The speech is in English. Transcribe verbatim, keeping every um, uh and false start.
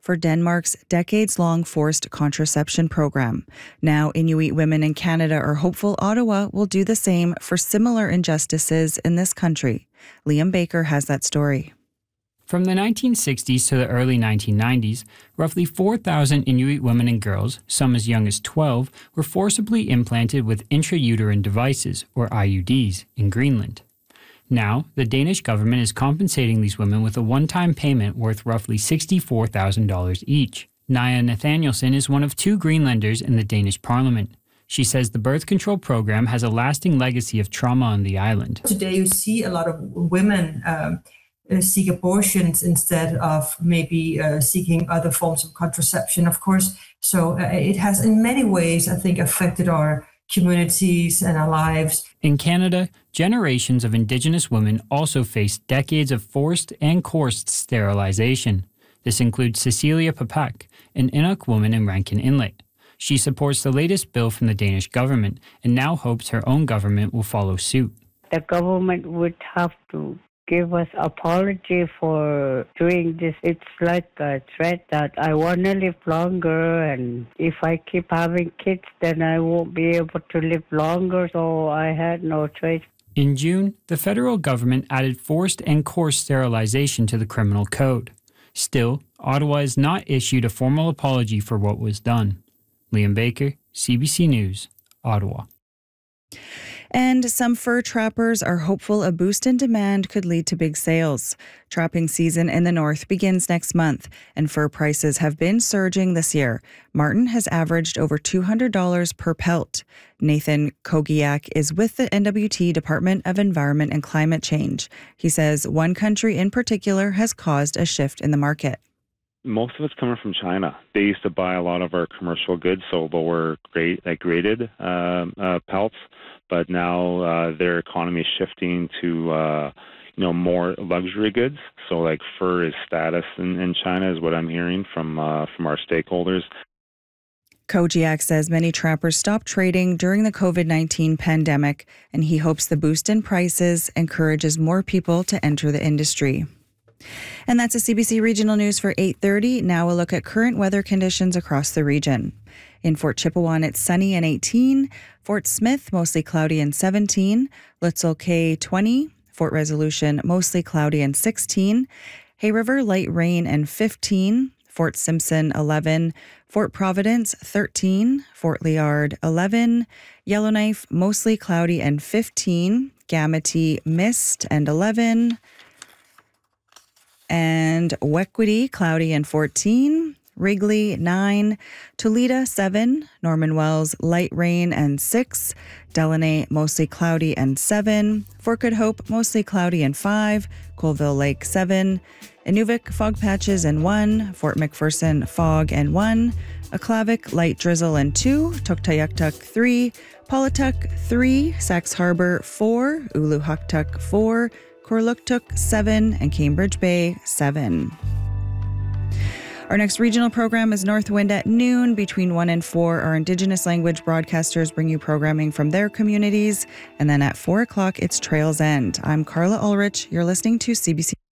for Denmark's decades-long forced contraception program. Now, Inuit women in Canada are hopeful Ottawa will do the same for similar injustices in this country. Liam Baker has that story. From the nineteen sixties to the early nineteen nineties, roughly four thousand Inuit women and girls, some as young as twelve, were forcibly implanted with intrauterine devices, or I U Ds, in Greenland. Now, the Danish government is compensating these women with a one-time payment worth roughly sixty-four thousand dollars each. Naya Nathanielsen is one of two Greenlanders in the Danish parliament. She says the birth control program has a lasting legacy of trauma on the island. Today you see a lot of women um, uh, seek abortions instead of maybe uh, seeking other forms of contraception, of course. So uh, it has in many ways, I think, affected our communities and our lives. In Canada, generations of Indigenous women also face decades of forced and coerced sterilization. This includes Cecilia Papak, an Inuk woman in Rankin Inlet. She supports the latest bill from the Danish government and now hopes her own government will follow suit. The government would have to give us apology for doing this. It's like a threat that I want to live longer, and if I keep having kids, then I won't be able to live longer, so I had no choice. In June, the federal government added forced and coerced sterilization to the criminal code. Still, Ottawa has not issued a formal apology for what was done. Liam Baker, C B C News, Ottawa. And some fur trappers are hopeful a boost in demand could lead to big sales. Trapping season in the north begins next month, and fur prices have been surging this year. Marten has averaged over two hundred dollars per pelt. Nathan Kogiak is with the N W T Department of Environment and Climate Change. He says one country in particular has caused a shift in the market. Most of it's coming from China. They used to buy a lot of our commercial goods, so lower grade, uh, graded uh, uh, pelts. But now uh, their economy is shifting to, uh, you know, more luxury goods. So like fur is status in, in China is what I'm hearing from uh, from our stakeholders. Kogiak says many trappers stopped trading during the covid nineteen pandemic, and he hopes the boost in prices encourages more people to enter the industry. And that's a C B C Regional News for eight thirty. Now a look at current weather conditions across the region. In Fort Chipewyan, it's sunny and eighteen. Fort Smith, mostly cloudy and seventeen. Litzel Cay, twenty. Fort Resolution, mostly cloudy and sixteen. Hay River, light rain and fifteen. Fort Simpson, eleven. Fort Providence, thirteen. Fort Liard, eleven. Yellowknife, mostly cloudy and fifteen. Gamity, mist and eleven. And Wequity, cloudy and fourteen. Wrigley, nine. Toledo, seven. Norman Wells, light rain and six. Delaney, mostly cloudy and seven. Fort Good Hope, mostly cloudy and five. Colville Lake, seven. Inuvik, fog patches and one. Fort McPherson, fog and one. Aklavik, light drizzle and two. Tuktoyaktuk, three. Paulatuk, three. Sax Harbor, four. Uluhuktuk, four. Korluktuk, seven. And Cambridge Bay, seven. Our next regional program is North Wind at noon. Between one and four, our Indigenous language broadcasters bring you programming from their communities. And then at four o'clock, it's Trails End. I'm Carla Ulrich. You're listening to C B C.